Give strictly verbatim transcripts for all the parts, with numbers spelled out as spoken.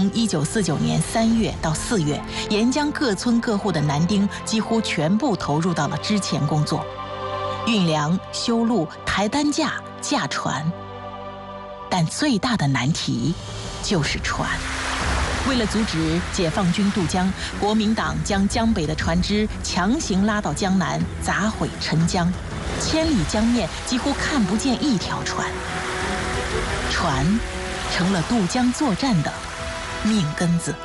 从一九四九年三月到四月，沿江各村各户的男丁几乎全部投入到了支前工作，运粮、修路、抬担架、架船。但最大的难题就是船。为了阻止解放军渡江，国民党将江北的船只强行拉到江南，砸毁沉江，千里江面几乎看不见一条船。船成了渡江作战的命根子。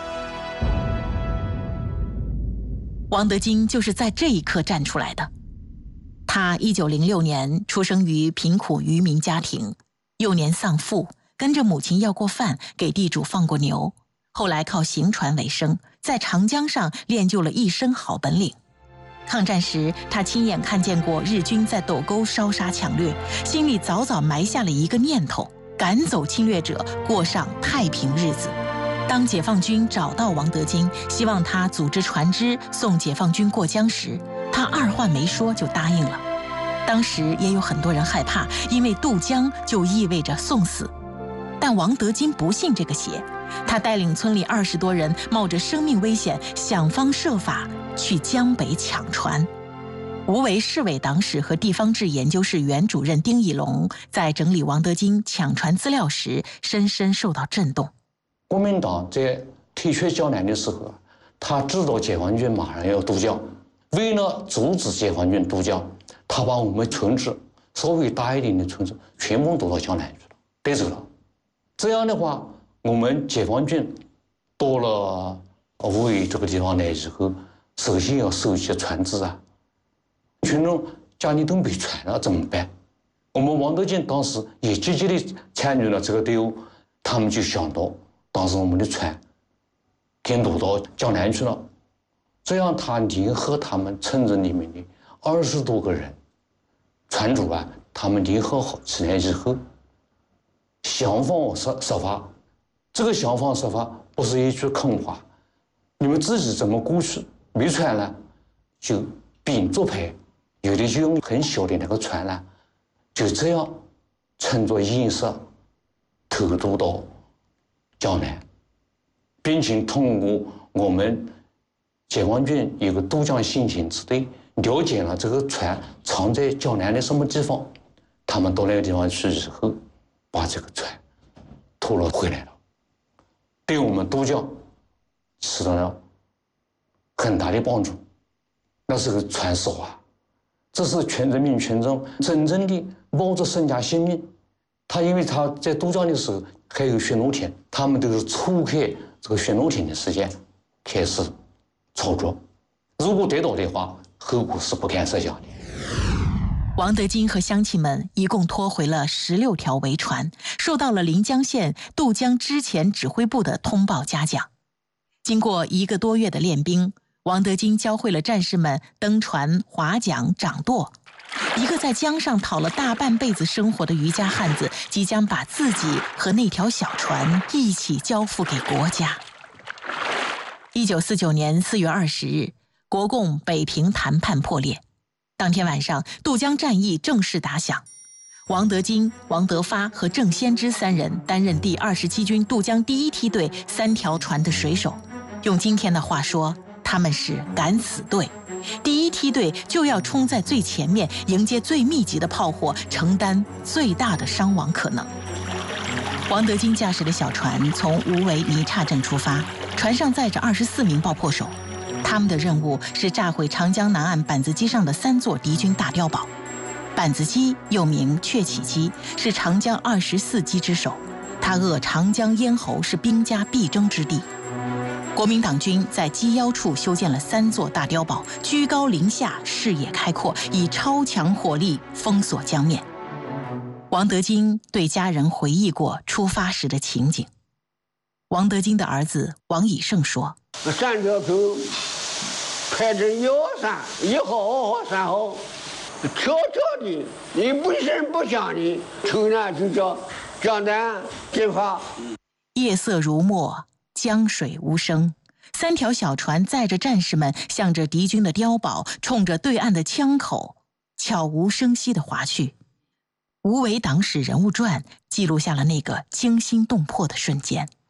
王德金就是在这一刻站出来的。他一九零六年出生于贫苦渔民家庭，幼年丧父，跟着母亲要过饭，给地主放过牛，后来靠行船为生，在长江上练就了一身好本领。抗战时，他亲眼看见过日军在斗沟烧杀抢掠，心里早早埋下了一个念头，赶走侵略者，过上太平日子。当解放军找到王德金，希望他组织船只送解放军过江时，他二话没说就答应了。当时也有很多人害怕，因为渡江就意味着送死。但王德金不信这个邪，他带领村里二十多人，冒着生命危险，想方设法去江北抢船。吴为市委党史和地方志研究室原主任丁义龙在整理王德金抢船资料时，深深受到震动。 国民党在退却江南的时候，他知道解放军马上要渡江，为了阻止解放军渡江，他把我们村子稍微大一点的村子全部渡到江南去了，带走了。这样的话，我们解放军到了无为这个地方来以后，首先要收集船只啊，群众家里都没船了怎么办？我们王德金当时也积极地参与了这个队伍，他们就想到，当时我们的船给渡到江南去了，这样他联合他们村子里面的二十多个人船主啊，他们联合好起来以后，想方设设法，这个想方设法不是一句空话，你们自己怎么过去？没船呢，就并作派，有的就用很小的那个船呢，就这样乘着颜色偷渡到江南，并且通过我们解放军有个渡江先遣支队了解了这个船藏在江南的什么地方，他们到那个地方去以后，把这个船拖了回来了，对我们渡江起到了很大的帮助。那是个船少啊，这是全人民群众真正的冒着身家性命。他因为他在渡江的时候还有巡逻艇，他们都是错开这个巡逻艇的时间开始操作，如果得到的话，后果是不堪设想的。 王德金和乡亲们一共拖回了十六条围船，受到了临江县渡江支前指挥部的通报嘉奖。经过一个多月的练兵，王德金教会了战士们登船、划桨、掌舵。一个在江上讨了大半辈子生活的渔家汉子，即将把自己和那条小船一起交付给国家。一九四九年四月二十日，国共北平谈判破裂。当天晚上，渡江战役正式打响。王德金、王德发和郑先知三人担任第二十七军渡江第一梯队三条船的水手。用今天的话说，他们是敢死队。第一梯队就要冲在最前面，迎接最密集的炮火，承担最大的伤亡可能。王德金驾驶的小船从无为泥岔镇出发，船上载着二十四名爆破手。他们的任务是炸毁长江南岸板子机上的三座敌军大碉堡。板子机又名鹊起机，是长江二十四机之首，它扼长江咽喉，是兵家必争之地。国民党军在机腰处修建了三座大碉堡，居高临下，视野开阔，以超强火力封锁江面。王德金对家人回忆过出发时的情景。王德金的儿子王以胜说： 三条船排成一号山，一号、二号、三号，悄悄的，你不声不响的，突然就叫江南进发。 夜色如墨，江水无声，三条小船载着战士们，向着敌军的碉堡，冲着对岸的枪口，悄无声息地划去。无为党史人物传记录下了那个惊心动魄的瞬间。